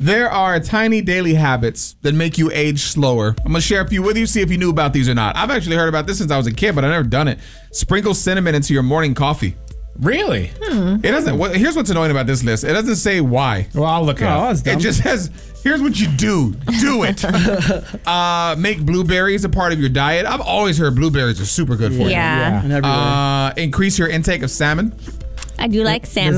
There are tiny daily habits that make you age slower. I'm going to share a few with you, see if you knew about these or not. I've actually heard about this since I was a kid, but I've never done it. Sprinkle cinnamon into your morning coffee. Really? It doesn't. Here's what's annoying about this list. It doesn't say why. Well, I'll look it up. It just says, here's what you do. Do it. Make blueberries a part of your diet. I've always heard blueberries are super good for you. Yeah. And everywhere. Increase your intake of salmon. I do like salmon.